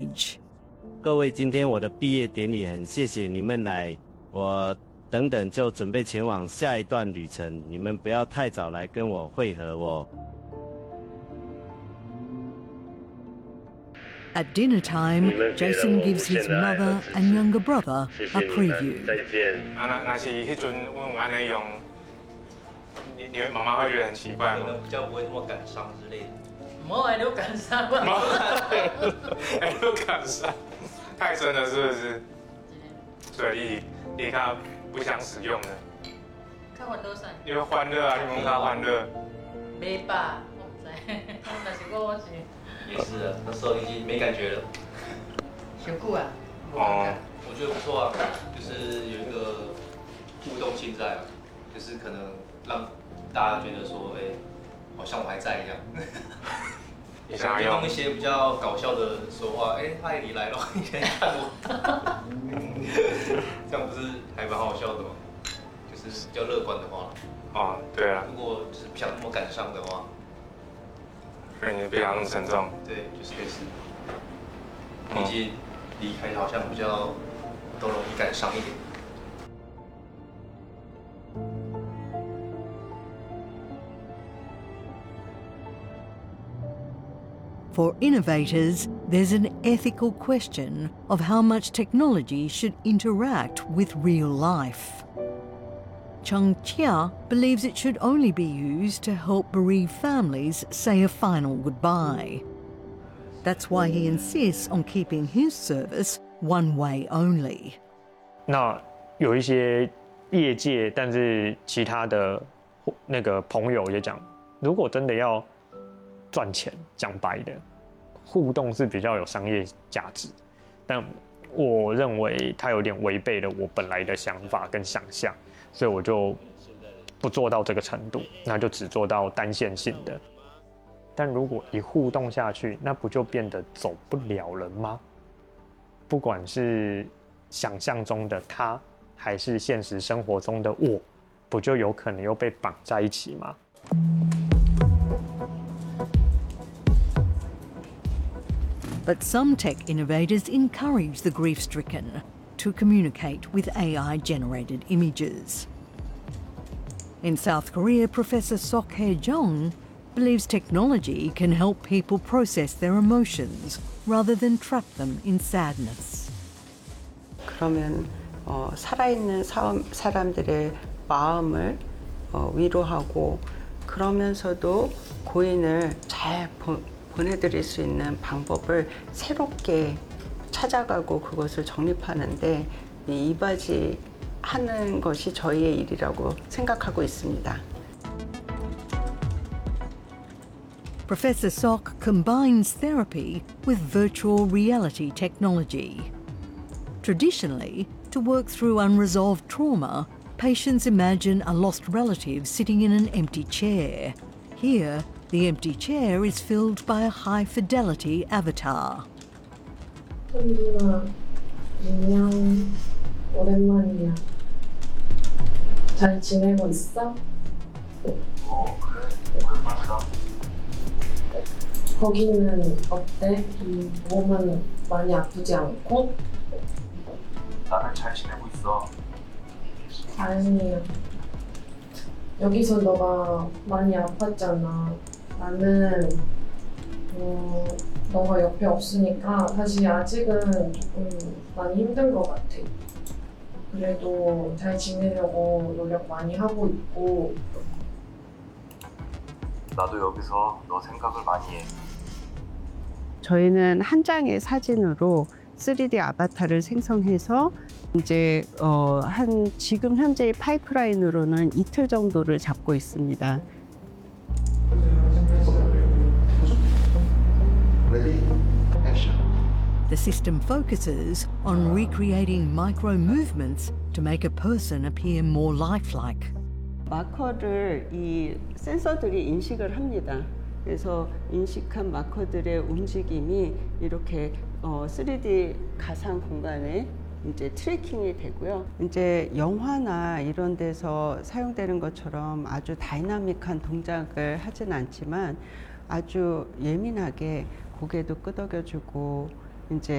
age. 各位，今天我的毕业典礼，很谢谢你们来，我等等就准备前往下一段旅程，你们不要太早来跟我会合哦。 At dinner time, Jason gives his mother and younger brother a preview. 再见。 那是迄阵我安尼用，你妈妈会觉得很奇怪吗？ 可能比较不会那么感伤之类的。冇爱流感伤吧？ 哎，都感伤，太深了是不是？所以你看不想使用了。 较欢乐啥？ 因为欢乐啊，你们较欢乐。 没吧？我唔知，但是我是。也是啊，那时候已经没感觉了。 小久啊。 哦。 我觉得不错啊，就是有一个互动性在啊，就是可能让大家觉得说，哎，好像我还在一样。 你想要用一些比较搞笑的说话，哎，嗨，你来了，你来看我，这样不是还蛮好笑的吗？就是比较乐观的话。 哦，对啊。 如果就是不想那么感伤的话， 所以你不想那么沉重。 对，就是类似。毕竟离开好像比较都容易感伤一点。 For innovators, there's an ethical question of how much technology should interact with real life. Chung Chia believes it should only be used to help bereaved families say a final goodbye. That's why he insists on keeping his service one way only. 那有一些业界，但是其他的那个朋友也讲，如果真的要赚钱，讲白的，互动是比较有商业价值，但我认为它有点违背了我本来的想法跟想象，所以我就不做到这个程度，那就只做到单线性的。但如果一互动下去，那不就变得走不了了吗？不管是想象中的他，还是现实生活中的我，不就有可能又被绑在一起吗？ But some tech innovators encourage the grief-stricken to communicate with AI-generated images. In South Korea, Professor Sok Hae-jung believes technology can help people process their emotions rather than trap them in sadness. 그러면 살아있는 사람들의 마음을 위로하고 그러면서도 고인을 잘 보내드릴 수 있는 방법을 새롭게 찾아가고 그것을 정립하는데 이바지하는 것이 저희의 일이라고 생각하고 있습니다. Professor Sok combines therapy with virtual reality technology. Traditionally, to work through unresolved trauma, patients imagine a lost relative sitting in an empty chair. Here, the empty chair is filled by a high-fidelity avatar. 누나, 안녕. 오랜만이야. 잘 지내고 있어? 그래. 오랜만이다. 거기는 어때? 몸은 많이 아프지 않고? 나는 잘 지내고 있어. 다행이야. 여기서 너가 많이 아팠잖아. 나는 너가 옆에 없으니까 사실 아직은 조금 많이 힘든 것 같아. 그래도 잘 지내려고 노력 많이 하고 있고. 나도 여기서 너 생각을 많이 해. 저희는 한 장의 사진으로 3D 아바타를 생성해서 이제 지금 현재의 파이프라인으로는 이틀 정도를 잡고 있습니다. Ready? Action. The system focuses on recreating micro-movements to make a person appear more lifelike. 마커를 이 센서들이 인식을 합니다. 그래서 인식한 마커들의 움직임이 이렇게 3D 가상 공간에 이제 트래킹이 되고요. 이제 영화나 이런 데서 사용되는 것처럼 아주 다이나믹한 동작을 하진 않지만 아주 예민하게 고개도 끄덕여주고 이제